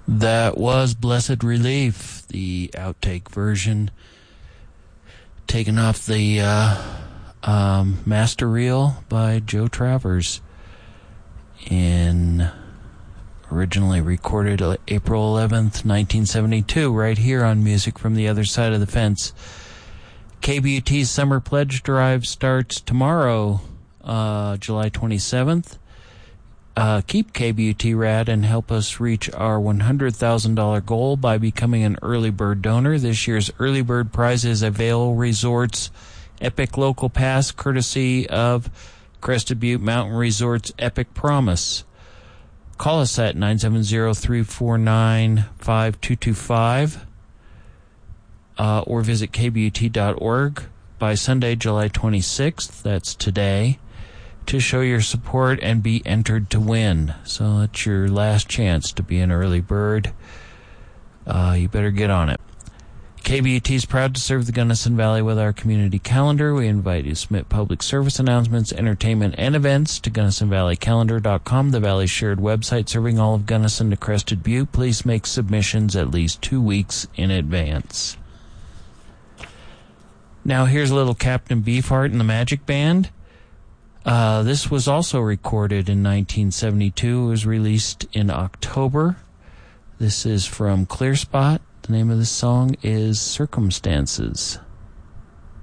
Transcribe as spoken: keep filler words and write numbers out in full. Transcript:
That was Blessed Relief, the outtake version, taken off the uh, um, master reel by Joe Travers, in originally recorded April eleventh, nineteen seventy-two, right here on Music from the Other Side of the Fence. K B U T's Summer Pledge Drive starts tomorrow, uh, July twenty-seventh. Uh, keep K B U T rad and help us reach our one hundred thousand dollars goal by becoming an early bird donor. This year's early bird prize is a Vail Resorts Epic Local Pass, courtesy of Crested Butte Mountain Resorts Epic Promise. Call us at nine seven zero, three four nine, five two two five uh, or visit k b u t dot org by Sunday, July twenty-sixth. That's today, to show your support and be entered to win. So that's your last chance to be an early bird. Uh, you better get on it. K B U T is proud to serve the Gunnison Valley with our community calendar. We invite you to submit public service announcements, entertainment, and events to gunnison valley calendar dot com, the Valley's shared website serving all of Gunnison to Crested Butte. Please make submissions at least two weeks in advance. Now here's a little Captain Beefheart and the Magic Band. Uh, this was also recorded in nineteen seventy-two. It was released in October. This is from Clear Spot. The name of the song is Circumstances.